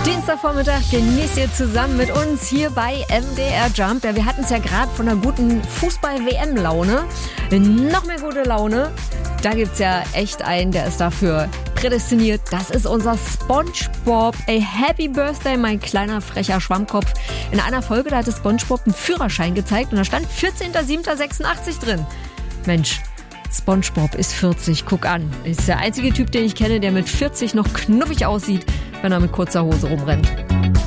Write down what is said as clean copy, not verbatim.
Dienstagvormittag genießt ihr zusammen mit uns hier bei MDR Jump. Ja, wir hatten es ja gerade von einer guten Fußball-WM-Laune. Noch mehr gute Laune. Da gibt's ja echt einen, der ist dafür prädestiniert. Das ist unser SpongeBob. Ey, Happy Birthday, mein kleiner frecher Schwammkopf. In einer Folge, da hatte SpongeBob einen Führerschein gezeigt und da stand 14.07.86 drin. Mensch, SpongeBob ist 40, guck an. Ist der einzige Typ, den ich kenne, der mit 40 noch knuffig aussieht, wenn er mit kurzer Hose rumrennt.